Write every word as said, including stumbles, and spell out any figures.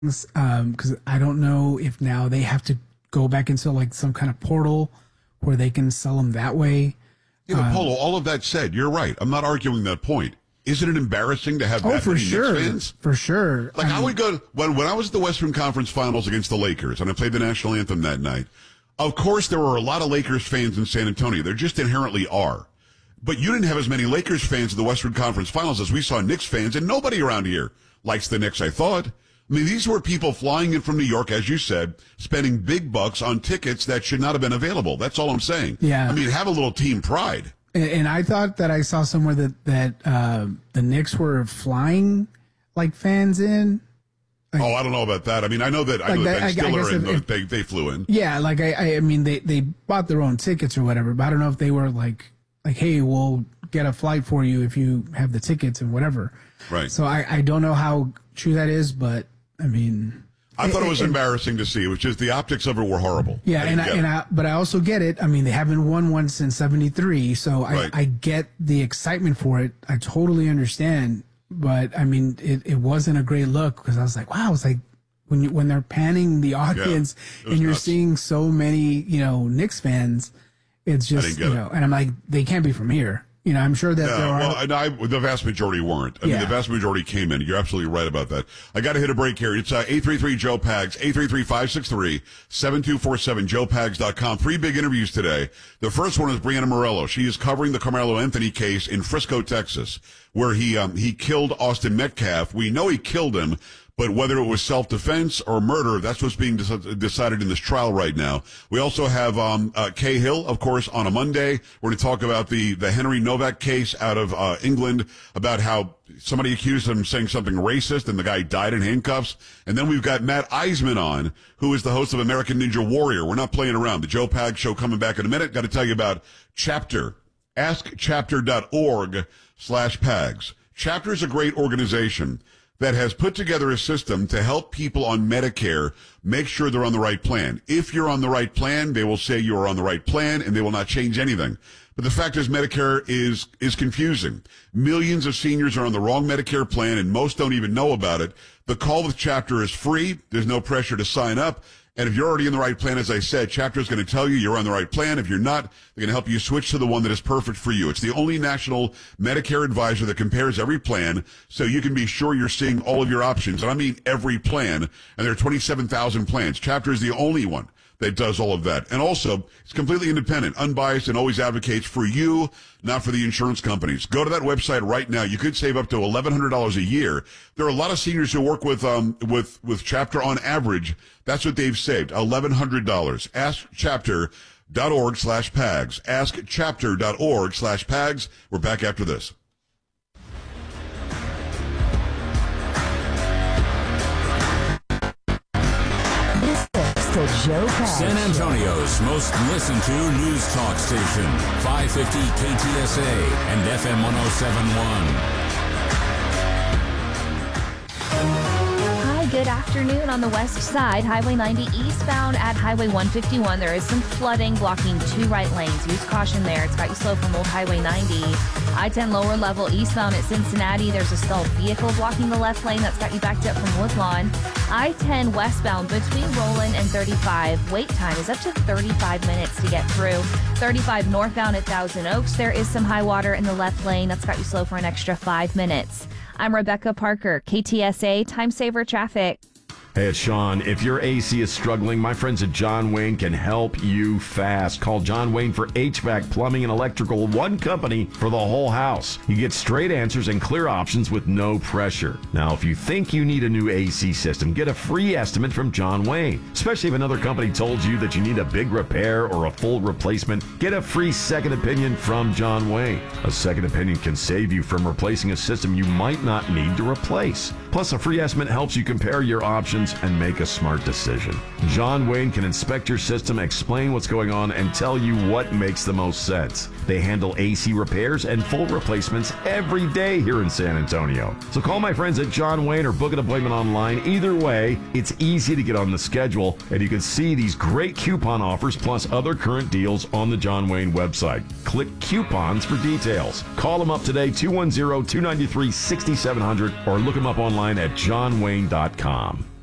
um, because I don't know if now they have to go back into like some kind of portal where they can sell them that way. Yeah, but Um, Polo, all of that said, you're right. I'm not arguing that point. Isn't it embarrassing to have oh, that for many sure, Knicks fans? for sure. Like, I, I would go, when, when I was at the Western Conference Finals against the Lakers, and I played the national anthem that night, of course there were a lot of Lakers fans in San Antonio. There just inherently are. But you didn't have as many Lakers fans in the Western Conference Finals as we saw Knicks fans, and nobody around here likes the Knicks, I thought. I mean, these were people flying in from New York, as you said, spending big bucks on tickets that should not have been available. That's all I'm saying. Yeah. I mean, have a little team pride. And, and I thought that I saw somewhere that that uh, the Knicks were flying like fans in. Like, oh, I don't know about that. I mean, I know that, I like know that that, Ben I- I Stiller guess and if- if- they, they flew in. Yeah, like I, I I mean they, they bought their own tickets or whatever, but I don't know if they were like like hey, we'll get a flight for you if you have the tickets and whatever. Right. So I, I don't know how true that is, but I mean I thought it was embarrassing to see. It was just the optics of it were horrible. yeah, I and didn't I, get and it. I but I also get it. I mean, they haven't won one since seventy-three, so I, Right. I get the excitement for it. I totally understand, but I mean, it, it wasn't a great look because I was like, wow, it's like when you when they're panning the audience it was and you're nuts. seeing so many, you know, Knicks fans, it's didn't just get you it. know, and I'm like, they can't be from here. You know, I'm sure that there No, are. well, and I, the vast majority weren't. I mean, Yeah. the vast majority came in. You're absolutely right about that. I got to hit a break here. It's uh, eight three three Joe Pags, eight three three, five six three, seven two four seven, joe pags dot com. Three big interviews today. The first one is Brianna Morello. She is covering the Carmelo Anthony case in Frisco, Texas, where he um, he killed Austin Metcalf. We know he killed him, but whether it was self-defense or murder, that's what's being de- decided in this trial right now. We also have um, uh, Kay Hill, of course, on a Monday. We're going to talk about the, the Henry Novak case out of uh, England, about how somebody accused him of saying something racist and the guy died in handcuffs. And then we've got Matt Eisman on, who is the host of American Ninja Warrior. We're not playing around. The Joe Pag Show coming back in a minute. Got to tell you about Chapter. ask chapter dot org slash pags. Chapter is a great organization that has put together a system to help people on Medicare make sure they're on the right plan. If you're on the right plan, they will say you are on the right plan and they will not change anything. But the fact is Medicare is, is confusing. Millions of seniors are on the wrong Medicare plan and most don't even know about it. The Call with Chapter is free. There's no pressure to sign up. And if you're already in the right plan, as I said, Chapter is going to tell you you're on the right plan. If you're not, they're going to help you switch to the one that is perfect for you. It's the only national Medicare advisor that compares every plan so you can be sure you're seeing all of your options. And I mean every plan. And there are twenty-seven thousand plans. Chapter is the only one that does all of that. And also, it's completely independent, unbiased, and always advocates for you, not for the insurance companies. Go to that website right now. You could save up to eleven hundred dollars a year. There are a lot of seniors who work with, um, with, with Chapter on average. That's what they've saved, eleven hundred dollars. ask chapter dot org slash pags. ask chapter dot org slash pags. We're back after this. The Joe Pags San Antonio's most listened to news talk station, five fifty K T S A and F M one oh seven point one. Hi, good afternoon. On the west side, Highway ninety eastbound at Highway one fifty-one. There is some flooding blocking two right lanes. Use caution there. It's got you slow from Old Highway ninety. I ten lower level eastbound at Cincinnati. There's a stalled vehicle blocking the left lane. That's got you backed up from Woodlawn. I ten westbound between Roland and thirty-five. Wait time is up to thirty-five minutes to get through. thirty-five northbound at Thousand Oaks. There is some high water in the left lane. That's got you slow for an extra five minutes. I'm Rebecca Parker, K T S A Time Saver Traffic. Hey, it's Sean. If your A C is struggling, my friends at John Wayne can help you fast. Call John Wayne for H V A C, plumbing, and electrical, one company for the whole house. You get straight answers and clear options with no pressure. Now, if you think you need a new A C system, get a free estimate from John Wayne. Especially if another company told you that you need a big repair or a full replacement, get a free second opinion from John Wayne. A second opinion can save you from replacing a system you might not need to replace. Plus, a free estimate helps you compare your options and make a smart decision. John Wayne can inspect your system, explain what's going on, and tell you what makes the most sense. They handle A C repairs and full replacements every day here in San Antonio. So call my friends at John Wayne or book an appointment online. Either way, it's easy to get on the schedule, and you can see these great coupon offers plus other current deals on the John Wayne website. Click coupons for details. Call them up today, two one zero, two nine three, six seven zero zero, or look them up online at john wayne dot com.